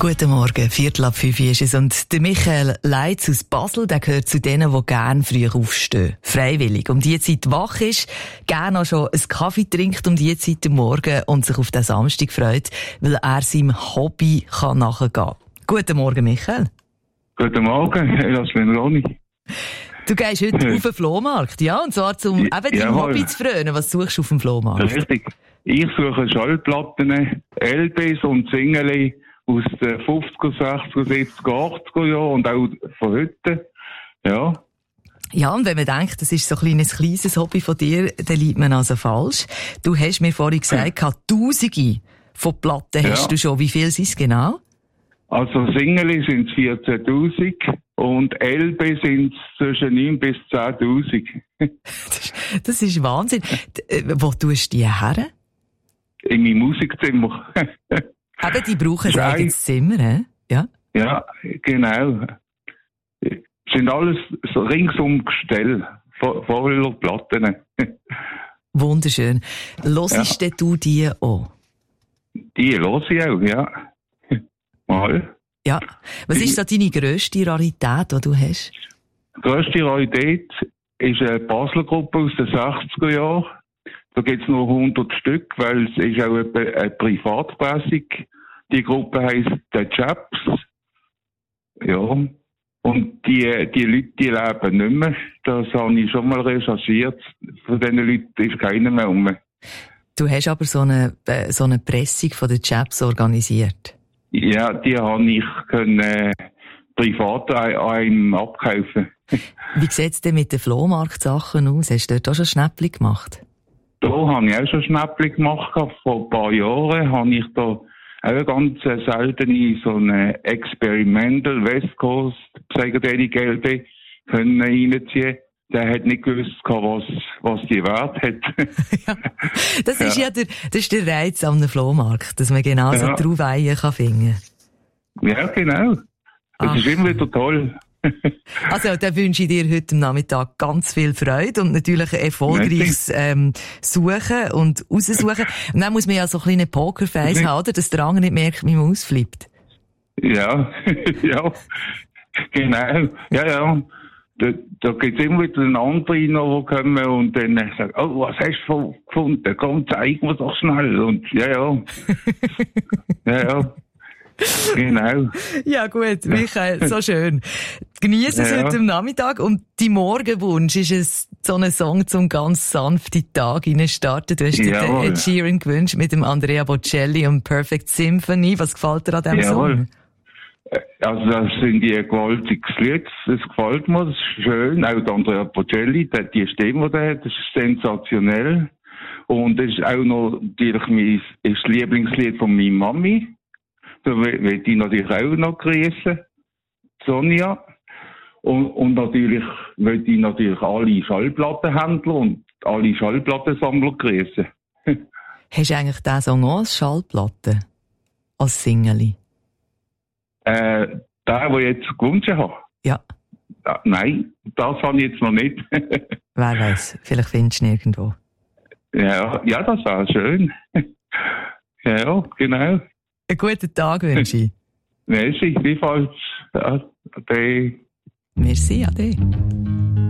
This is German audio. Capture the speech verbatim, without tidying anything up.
Guten Morgen, Viertel ab fünf ist es. Und der Michael Leitz aus Basel, der gehört zu denen, die gerne früh aufstehen. Freiwillig. Um die Zeit wach ist, gerne auch schon einen Kaffee trinkt um die Zeit am Morgen und sich auf den Samstag freut, weil er seinem Hobby kann nachgehen kann. Guten Morgen, Michael. Guten Morgen, das bin Ronny. Du gehst heute auf den Flohmarkt, ja? Und zwar zum eben deinem ja, Hobby zu frönen. Was suchst du auf dem Flohmarkt? Richtig. Ich suche Schallplatten, L Bs und Singeli aus den fünfziger, sechziger, siebziger, achtziger Jahren und auch von heute. Ja. Ja, und wenn man denkt, das ist so ein kleines, kleines Hobby von dir, dann liegt man also falsch. Du hast mir vorhin gesagt, ja. Tausende von Platten hast ja. du schon. Wie viel sind es genau? Also Singeli sind es vierzehntausend und L B sind es zwischen neun bis zehntausend. Das ist Wahnsinn. Wo tust du die her? In meinem Musikzimmer. Eben, die brauchen ein eigenes Zimmer, he? Ja? Ja, genau. Es sind alles so ringsum Gestell, voller Platten. Wunderschön. Hörst ja. du die auch? Die höre ich auch, ja. Mal. Ja. Was ist so deine grösste Rarität, die du hast? Die grösste Rarität ist eine Basler Gruppe aus den sechziger Jahren. Da gibt es nur hundert Stück, weil es ist auch eine, eine Privatpressung. Die Gruppe heisst The Chaps. Ja. Und die, die Leute, die leben nicht mehr. Das habe ich schon mal recherchiert. Von diesen Leuten ist keiner mehr rum. Du hast aber so eine, so eine Pressung von den Chaps organisiert. Ja, die habe ich können, äh, privat an einem abkaufen. Wie sieht es denn mit den Flohmarktsachen aus? Hast du dort auch schon Schnäppli gemacht? Da habe ich auch schon Schnäppli gemacht. Vor ein paar Jahren habe ich da auch eine ganz seltene, so eine Experimental West Coast Psychedelic L B können reinziehen. Der hat nicht gewusst, was, was die Wert hat. Ja, das ist ja, ja der, das ist der Reiz am Flohmarkt, dass man genau so ja. drauf eilen kann finden. Ja, genau. Das Ach. ist immer wieder toll. Also, dann wünsche ich dir heute Nachmittag ganz viel Freude und natürlich ein erfolgreiches ähm, Suchen und Raussuchen. Und dann muss man ja so ein kleines Pokerface haben, oder? Dass der andere nicht merkt, wie man ausflippt. Ja, ja, genau. Ja, ja. Da, da gibt es immer wieder einen anderen, der kommen und dann sagt, oh, was hast du gefunden? Komm, zeig mir doch schnell. Und ja, ja. ja, ja. Genau. Ja gut, Michael, so schön. Genieße es ja. heute am Nachmittag und dein Morgenwunsch ist es, so einen Song zum ganz sanften Tag starten. Du hast dir den Ed Sheeran gewünscht mit dem Andrea Bocelli und Perfect Symphony. Was gefällt dir an diesem Jawohl. Song? Also das sind die gewaltiges Lied, das gefällt mir, das ist schön. Auch der Andrea Bocelli, der, die Stimme, die er hat, das ist sensationell. Und das ist auch noch natürlich mein, ist das Lieblingslied von meiner Mami. Da will ich natürlich auch noch grüßen, Sonja. Und, und natürlich will ich natürlich alle Schallplattenhändler und alle Schallplattensammler grüßen. Hast du eigentlich diesen Song auch als Schallplatte? Als Singeli? Äh, der, den ich jetzt gewünscht habe? Ja. ja. Nein, das habe ich jetzt noch nicht. Wer weiß, vielleicht findest du ihn irgendwo. Ja, ja, das wäre schön. Ja, genau. Einen guten Tag wünsche ich. Merci, wie falsch. Ade. Merci, ade.